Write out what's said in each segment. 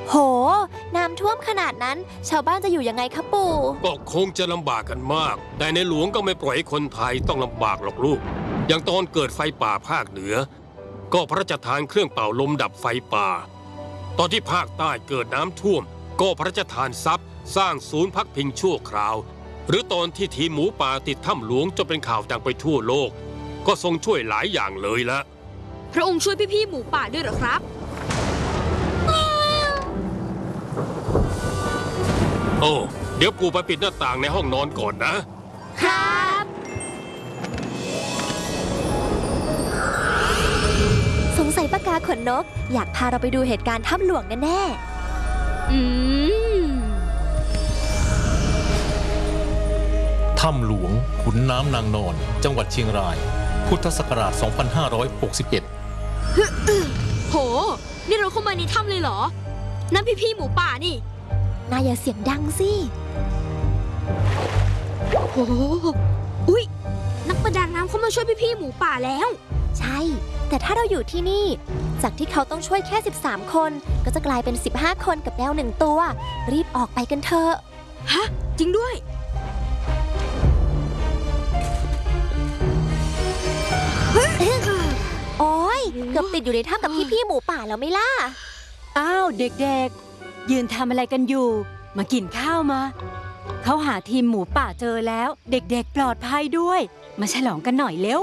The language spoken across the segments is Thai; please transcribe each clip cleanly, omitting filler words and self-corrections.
โหน้ำท่วมขนาดนั้นชาวบ้านจะอยู่ยังไงคะปู่ก็คงจะลำบากกันมากแต่ในหลวงก็ไม่ปล่อยให้คนไทยต้องลำบากหรอกลูกอย่างตอนเกิดไฟป่าภาคเหนือก็พระราชทานเครื่องเป่าลมดับไฟป่าตอนที่ภาคใต้เกิดน้ำท่วมก็พระราชทานทรัพย์สร้างศูนย์พักพิงชั่วคราวหรือตอนที่ทีมหมูป่าติดถ้ำหลวงจนเป็นข่าวดังไปทั่วโลกก็ทรงช่วยหลายอย่างเลยละพระองค์ช่วยพี่ๆหมูป่าด้วยเหรอครับโอ้เดี๋ยวปู่ไปปิดหน้าต่างในห้องนอนก่อนนะครับสงสัยปากกาขนนกอยากพาเราไปดูเหตุการณ์ถ้ำหลวงแน่ถ้ำหลวงขุนน้ำนางนอนจังหวัดเชียงรายพุทธศักราช 2561 โหนี่เราเข้ามาในถ้ำเลยเหรอนั่นพี่ๆหมูป่านี่นายอย่าเสียงดังสิโหอุ๊ยนักประดาน้ำเขามาช่วยพี่ๆหมูป่าแล้วใช่แต่ถ้าเราอยู่ที่นี่จากที่เขาต้องช่วยแค่13คนก็จะกลายเป็น15คนกับแมว1ตัวรีบออกไปกันเถอะฮะจริงด้วยโอ้ยเกือบติดอยู่ในถ้ำกับพี่ๆหมูป่าแล้วไม่ล่ะอ้าวเด็กๆยืนทำอะไรกันอยู่มากินข้าวมาเขาหาทีมหมูป่าเจอแล้วเด็กๆปลอดภัยด้วยมาฉลองกันหน่อยเร็ว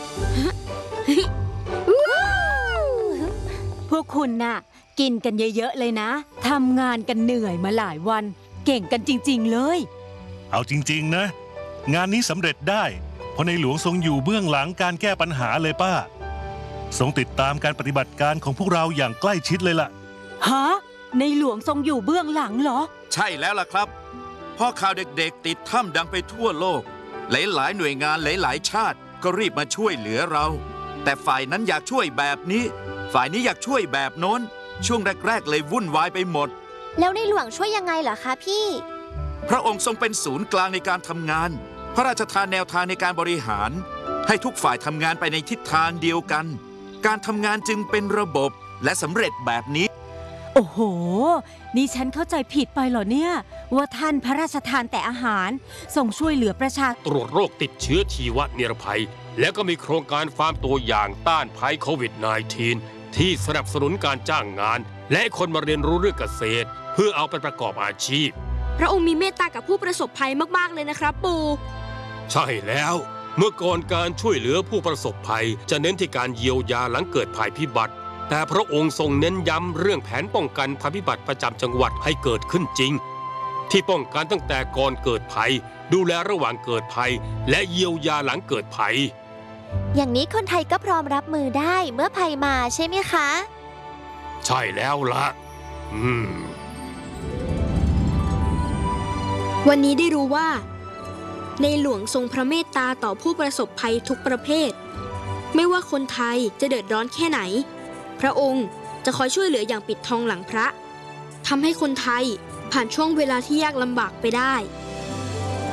พวกคุณน่ะกินกันเยอะๆเลยนะทำงานกันเหนื่อยมาหลายวันเก่งกันจริงๆเลยเอาจริงๆนะงานนี้สำเร็จได้เพราะในหลวงทรงอยู่เบื้องหลังการแก้ปัญหาเลยป้าทรงติดตามการปฏิบัติการของพวกเราอย่างใกล้ชิดเลยล่ะฮะในหลวงทรงอยู่เบื้องหลังเหรอใช่แล้วล่ะครับพอข่าวเด็กๆติดถ้ำดังไปทั่วโลกหลายๆหน่วยงานหลายๆชาติก็รีบมาช่วยเหลือเราแต่ฝ่ายนั้นอยากช่วยแบบนี้ฝ่ายนี้อยากช่วยแบบโน้นช่วงแรกๆเลยวุ่นวายไปหมดแล้วในหลวงช่วยยังไงเหรอคะพี่พระองค์ทรงเป็นศูนย์กลางในการทำงานพระราชทานแนวทางในการบริหารให้ทุกฝ่ายทำงานไปในทิศทางเดียวกันการทำงานจึงเป็นระบบและสำเร็จแบบนี้โอ้โหนี่ฉันเข้าใจผิดไปเหรอเนี่ยว่าท่านพระราชทานแต่อาหารส่งช่วยเหลือประชาชนตรวจโรคติดเชื้อชีวนิรภัยแล้วก็มีโครงการฟาร์มตัวอย่างต้านภัยโควิด -19 ที่สนับสนุนการจ้างงานและคนมาเรียนรู้เรื่องเกษตรเพื่อเอาไปประกอบอาชีพพระองค์มีเมตตากับผู้ประสบภัยมากๆเลยนะครับปู่ใช่แล้วเมื่อก่อนการช่วยเหลือผู้ประสบภัยจะเน้นที่การเยียวยาหลังเกิดภัยพิบัติแต่พระองค์ทรงเน้นย้ำเรื่องแผนป้องกันภัยพิบัติประจำจังหวัดให้เกิดขึ้นจริงที่ป้องกันตั้งแต่ก่อนเกิดภัยดูแลระหว่างเกิดภัยและเยียวยาหลังเกิดภัยอย่างนี้คนไทยก็พร้อมรับมือได้เมื่อภัยมาใช่ไหมคะใช่แล้วล่ะวันนี้ได้รู้ว่าในหลวงทรงพระเมตตาต่อผู้ประสบภัยทุกประเภทไม่ว่าคนไทยจะเดือดร้อนแค่ไหนพระองค์จะคอยช่วยเหลืออย่างปิดทองหลังพระทำให้คนไทยผ่านช่วงเวลาที่ยากลำบากไปได้